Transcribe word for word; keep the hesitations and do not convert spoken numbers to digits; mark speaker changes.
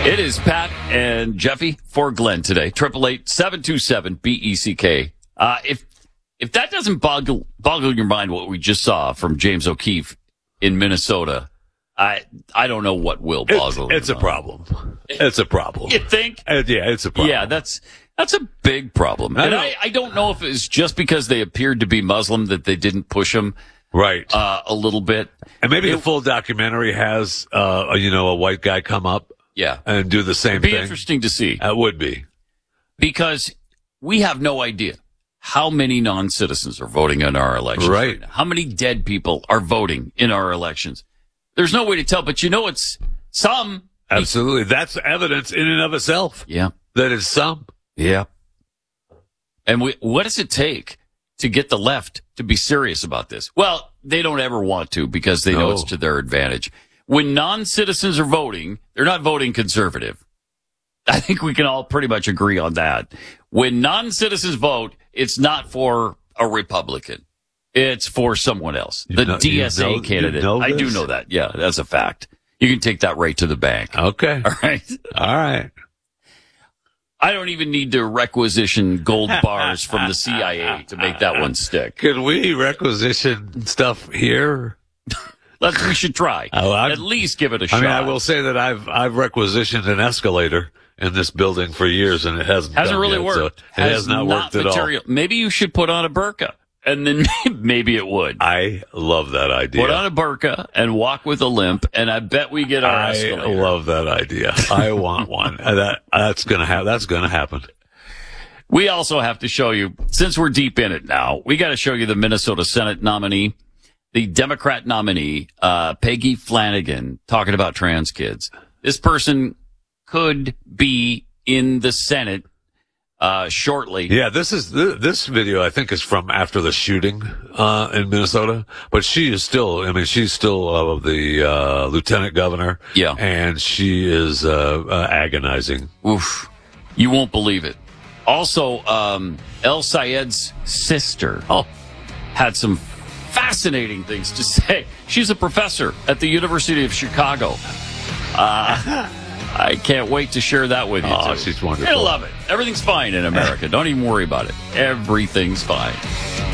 Speaker 1: It is Pat and Jeffy for Glenn today. triple eight seven two seven B E C K. Uh, if if that doesn't boggle boggle your mind, what we just saw from James O'Keefe in Minnesota, I I don't know what will boggle.
Speaker 2: It's, it's a problem. It's a problem.
Speaker 1: You think?
Speaker 2: Uh, yeah, it's a problem.
Speaker 1: Yeah, that's that's a big problem.
Speaker 2: I
Speaker 1: and
Speaker 2: know.
Speaker 1: I, I don't know if it's just because they appeared to be Muslim that they didn't push him
Speaker 2: right
Speaker 1: uh, a little bit.
Speaker 2: And maybe
Speaker 1: it,
Speaker 2: the full documentary has, uh, you know, a white guy come up.
Speaker 1: Yeah.
Speaker 2: And do the same
Speaker 1: It'd be
Speaker 2: thing.
Speaker 1: interesting to see.
Speaker 2: It would be.
Speaker 1: Because we have no idea how many non-citizens are voting in our elections.
Speaker 2: Right.
Speaker 1: right now. How many dead people are voting in our elections. There's no way to tell, but you know it's some.
Speaker 2: Absolutely. That's evidence in and of itself.
Speaker 1: Yeah.
Speaker 2: That it's some.
Speaker 1: Yeah. And we, what does it take to get the left to be serious about this? Well, they don't ever want to because they know
Speaker 2: No.
Speaker 1: it's to their advantage. When non-citizens are voting, they're not voting conservative. I think we can all pretty much agree on that. When non-citizens vote, it's not for a Republican. It's for someone else.
Speaker 2: You
Speaker 1: The
Speaker 2: know-
Speaker 1: D S A
Speaker 2: you know-
Speaker 1: candidate.
Speaker 2: you know
Speaker 1: I do
Speaker 2: this?
Speaker 1: know that. Yeah, that's a fact. You can take that right to the bank.
Speaker 2: Okay.
Speaker 1: All right.
Speaker 2: All right.
Speaker 1: I don't even need to requisition gold bars from the C I A to make that one stick.
Speaker 2: Could we requisition stuff here?
Speaker 1: Let's, we should try.
Speaker 2: Oh, I'm-
Speaker 1: At least give it a
Speaker 2: I
Speaker 1: shot.
Speaker 2: mean, I will say that I've I've requisitioned an escalator in this building for years, and it hasn't
Speaker 1: Hasn't
Speaker 2: done
Speaker 1: really
Speaker 2: yet,
Speaker 1: worked.
Speaker 2: So it has, not worked at all.
Speaker 1: material. Maybe you should put on a burqa, and then maybe it would.
Speaker 2: I love that idea.
Speaker 1: Put on a burqa and walk with a limp, and I bet we get our
Speaker 2: I
Speaker 1: escalator.
Speaker 2: love that idea. I want one. Uh, that that's gonna have that's gonna happen.
Speaker 1: We also have to show you, since we're deep in it now, we got to show you the Minnesota Senate nominee, the Democrat nominee, uh, Peggy Flanagan, talking about trans kids. This person could be in the Senate uh, shortly.
Speaker 2: Yeah, this is th- this video. I think is from after the shooting uh, in Minnesota, but she is still. I mean, she's still uh, the uh, lieutenant governor.
Speaker 1: Yeah.
Speaker 2: and she is uh, uh, agonizing.
Speaker 1: Oof. You won't believe it. Also, um, El Sayed's sister
Speaker 2: Oh,
Speaker 1: had some fascinating things to say. She's a professor at the University of Chicago. Uh, I can't wait to share that with you.
Speaker 2: Oh,
Speaker 1: too.
Speaker 2: she's wonderful.
Speaker 1: You'll love it. Everything's fine in America. Don't even worry about it. Everything's fine.